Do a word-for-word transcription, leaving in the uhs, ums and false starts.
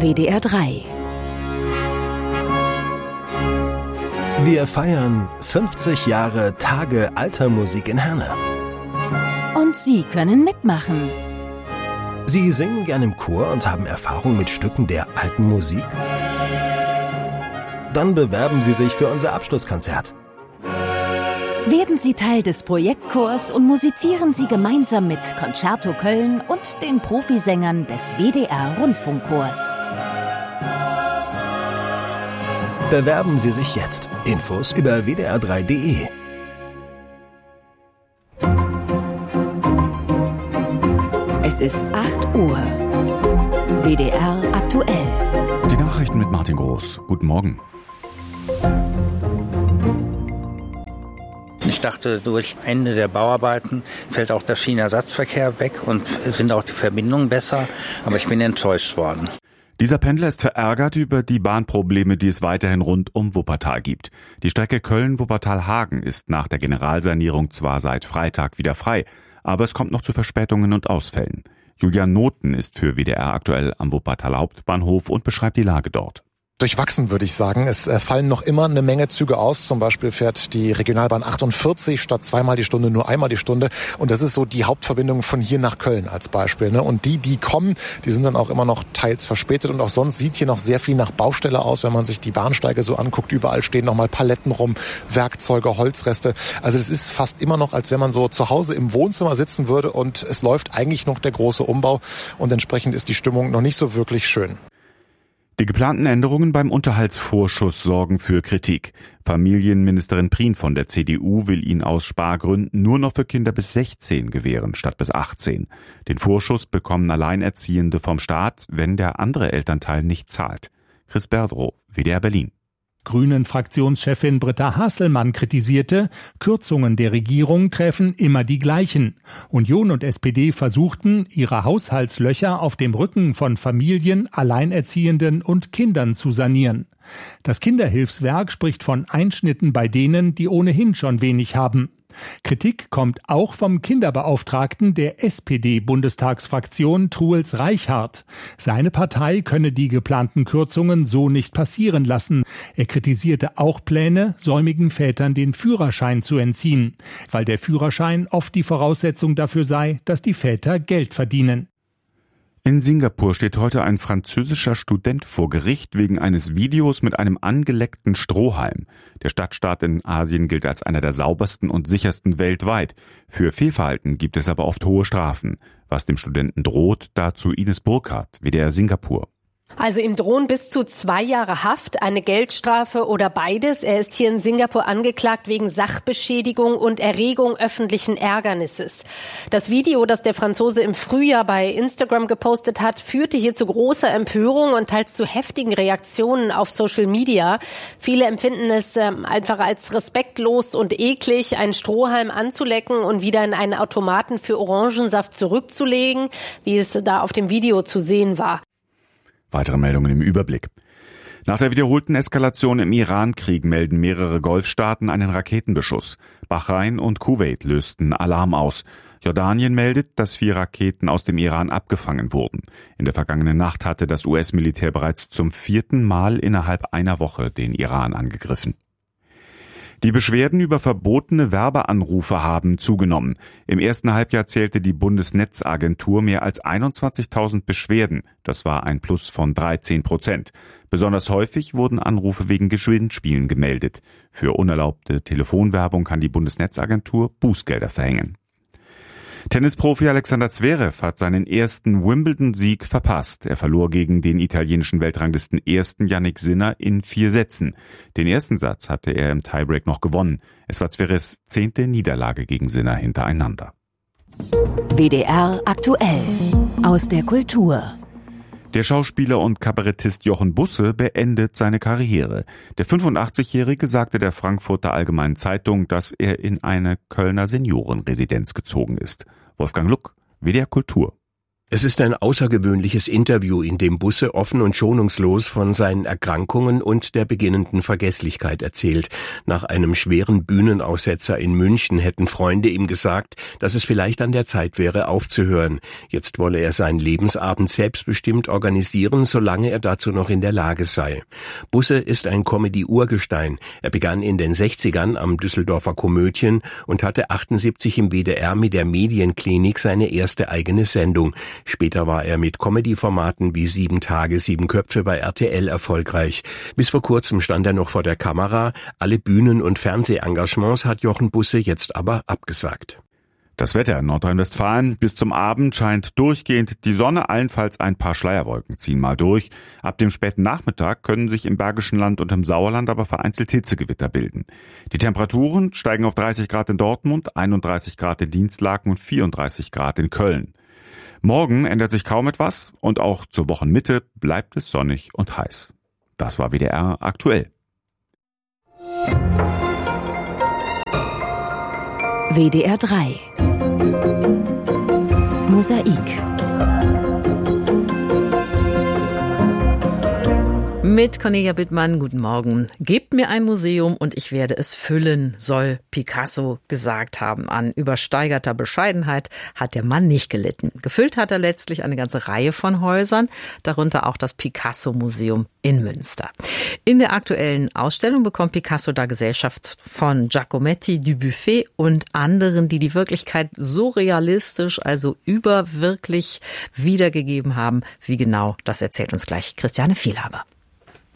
W D R drei. Wir feiern fünfzig Jahre Tage alter Musik in Herne. Und Sie können mitmachen. Sie singen gern im Chor und haben Erfahrung mit Stücken der alten Musik? Dann bewerben Sie sich für unser Abschlusskonzert. Werden Sie Teil des Projektchors und musizieren Sie gemeinsam mit Concerto Köln und den Profisängern des W D R-Rundfunkchors. Bewerben Sie sich jetzt. Infos über w d r drei punkt d e. Es ist acht Uhr. W D R aktuell. Die Nachrichten mit Martin Groß. Guten Morgen. Ich dachte, durch Ende der Bauarbeiten fällt auch der Schienenersatzverkehr weg und sind auch die Verbindungen besser, aber ich bin enttäuscht worden. Dieser Pendler ist verärgert über die Bahnprobleme, die es weiterhin rund um Wuppertal gibt. Die Strecke Köln-Wuppertal-Hagen ist nach der Generalsanierung zwar seit Freitag wieder frei, aber es kommt noch zu Verspätungen und Ausfällen. Julian Noten ist für W D R aktuell am Wuppertaler Hauptbahnhof und beschreibt die Lage dort. Durchwachsen, würde ich sagen. Es fallen noch immer eine Menge Züge aus. Zum Beispiel fährt die Regionalbahn achtundvierzig statt zweimal die Stunde nur einmal die Stunde. Und das ist so die Hauptverbindung von hier nach Köln als Beispiel. Und die, die kommen, die sind dann auch immer noch teils verspätet. Und auch sonst sieht hier noch sehr viel nach Baustelle aus, wenn man sich die Bahnsteige so anguckt. Überall stehen noch mal Paletten rum, Werkzeuge, Holzreste. Also es ist fast immer noch, als wenn man so zu Hause im Wohnzimmer sitzen würde. Und es läuft eigentlich noch der große Umbau. Und entsprechend ist die Stimmung noch nicht so wirklich schön. Die geplanten Änderungen beim Unterhaltsvorschuss sorgen für Kritik. Familienministerin Prien von der C D U will ihn aus Spargründen nur noch für Kinder bis sechzehn gewähren, statt bis achtzehn. Den Vorschuss bekommen Alleinerziehende vom Staat, wenn der andere Elternteil nicht zahlt. Chris Berdrow, W D R Berlin. Grünen-Fraktionschefin Britta Hasselmann kritisierte, Kürzungen der Regierung treffen immer die gleichen. Union und S P D versuchten, ihre Haushaltslöcher auf dem Rücken von Familien, Alleinerziehenden und Kindern zu sanieren. Das Kinderhilfswerk spricht von Einschnitten bei denen, die ohnehin schon wenig haben. Kritik kommt auch vom Kinderbeauftragten der S P D-Bundestagsfraktion Truls Reichhardt. Seine Partei könne die geplanten Kürzungen so nicht passieren lassen. Er kritisierte auch Pläne, säumigen Vätern den Führerschein zu entziehen, weil der Führerschein oft die Voraussetzung dafür sei, dass die Väter Geld verdienen. In Singapur steht heute ein französischer Student vor Gericht wegen eines Videos mit einem angeleckten Strohhalm. Der Stadtstaat in Asien gilt als einer der saubersten und sichersten weltweit. Für Fehlverhalten gibt es aber oft hohe Strafen. Was dem Studenten droht, dazu Ines Burkhardt, W D R Singapur. Also ihm drohen bis zu zwei Jahre Haft, eine Geldstrafe oder beides. Er ist hier in Singapur angeklagt wegen Sachbeschädigung und Erregung öffentlichen Ärgernisses. Das Video, das der Franzose im Frühjahr bei Instagram gepostet hat, führte hier zu großer Empörung und teils zu heftigen Reaktionen auf Social Media. Viele empfinden es äh, einfach als respektlos und eklig, einen Strohhalm anzulecken und wieder in einen Automaten für Orangensaft zurückzulegen, wie es da auf dem Video zu sehen war. Weitere Meldungen im Überblick. Nach der wiederholten Eskalation im Iran-Krieg melden mehrere Golfstaaten einen Raketenbeschuss. Bahrain und Kuwait lösten Alarm aus. Jordanien meldet, dass vier Raketen aus dem Iran abgefangen wurden. In der vergangenen Nacht hatte das U S-Militär bereits zum vierten Mal innerhalb einer Woche den Iran angegriffen. Die Beschwerden über verbotene Werbeanrufe haben zugenommen. Im ersten Halbjahr zählte die Bundesnetzagentur mehr als einundzwanzigtausend Beschwerden. Das war ein Plus von dreizehn Prozent. Besonders häufig wurden Anrufe wegen Gewinnspielen gemeldet. Für unerlaubte Telefonwerbung kann die Bundesnetzagentur Bußgelder verhängen. Tennisprofi Alexander Zverev hat seinen ersten Wimbledon-Sieg verpasst. Er verlor gegen den italienischen Weltranglisten Ersten Jannik Sinner in vier Sätzen. Den ersten Satz hatte er im Tiebreak noch gewonnen. Es war Zverevs zehnte Niederlage gegen Sinner hintereinander. W D R aktuell aus der Kultur. Der Schauspieler und Kabarettist Jochen Busse beendet seine Karriere. Der fünfundachtzigjährige sagte der Frankfurter Allgemeinen Zeitung, dass er in eine Kölner Seniorenresidenz gezogen ist. Wolfgang Luck, W D R Kultur. Es ist ein außergewöhnliches Interview, in dem Busse offen und schonungslos von seinen Erkrankungen und der beginnenden Vergesslichkeit erzählt. Nach einem schweren Bühnenaussetzer in München hätten Freunde ihm gesagt, dass es vielleicht an der Zeit wäre, aufzuhören. Jetzt wolle er seinen Lebensabend selbstbestimmt organisieren, solange er dazu noch in der Lage sei. Busse ist ein Comedy-Urgestein. Er begann in den sechzigern am Düsseldorfer Komödien und hatte achtundsiebzig im W D R mit der Medienklinik seine erste eigene Sendung. Später war er mit Comedy-Formaten wie Sieben Tage, Sieben Köpfe bei R T L erfolgreich. Bis vor kurzem stand er noch vor der Kamera. Alle Bühnen- und Fernsehengagements hat Jochen Busse jetzt aber abgesagt. Das Wetter in Nordrhein-Westfalen: Bis zum Abend scheint durchgehend die Sonne, allenfalls ein paar Schleierwolken ziehen mal durch. Ab dem späten Nachmittag können sich im Bergischen Land und im Sauerland aber vereinzelt Hitzegewitter bilden. Die Temperaturen steigen auf dreißig Grad in Dortmund, einunddreißig Grad in Dienstlaken und vierunddreißig Grad in Köln. Morgen ändert sich kaum etwas und auch zur Wochenmitte bleibt es sonnig und heiß. Das war W D R aktuell. W D R drei Mosaik. Mit Cornelia Bittmann, guten Morgen. Gebt mir ein Museum und ich werde es füllen, soll Picasso gesagt haben. An übersteigerter Bescheidenheit hat der Mann nicht gelitten. Gefüllt hat er letztlich eine ganze Reihe von Häusern, darunter auch das Picasso-Museum in Münster. In der aktuellen Ausstellung bekommt Picasso da Gesellschaft von Giacometti, Dubuffet und anderen, die die Wirklichkeit so realistisch, also überwirklich wiedergegeben haben. Wie genau, das erzählt uns gleich Christiane Vielhaber.